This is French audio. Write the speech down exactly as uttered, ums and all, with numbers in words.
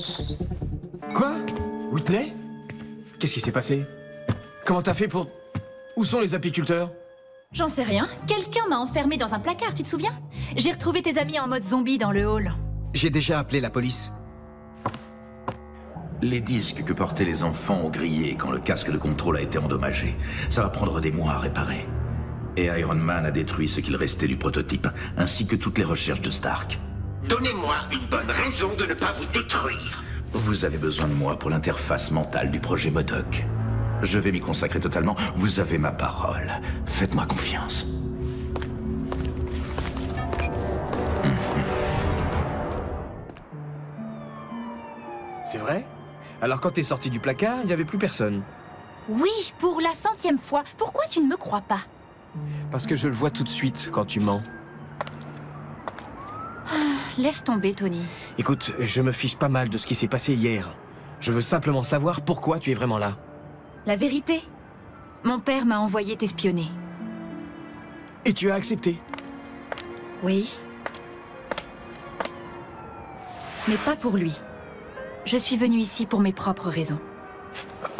Quoi? Whitney? Qu'est-ce qui s'est passé? Comment t'as fait pour... Où sont les apiculteurs? J'en sais rien. Quelqu'un m'a enfermé dans un placard, tu te souviens? J'ai retrouvé tes amis en mode zombie dans le hall. J'ai déjà appelé la police. Les disques que portaient les enfants ont grillé quand le casque de contrôle a été endommagé. Ça va prendre des mois à réparer. Et Iron Man a détruit ce qu'il restait du prototype, ainsi que toutes les recherches de Stark. Donnez-moi une bonne raison de ne pas vous détruire. Vous avez besoin de moi pour l'interface mentale du projet MODOK. Je vais m'y consacrer totalement. Vous avez ma parole. Faites-moi confiance. C'est vrai? Alors quand t'es sorti du placard, il n'y avait plus personne. Oui, pour la centième fois. Pourquoi tu ne me crois pas? Parce que je le vois tout de suite quand tu mens. Laisse tomber, Tony. Écoute, je me fiche pas mal de ce qui s'est passé hier. Je veux simplement savoir pourquoi tu es vraiment là. La vérité, mon père m'a envoyé t'espionner. Et tu as accepté? Oui. Mais pas pour lui. Je suis venue ici pour mes propres raisons.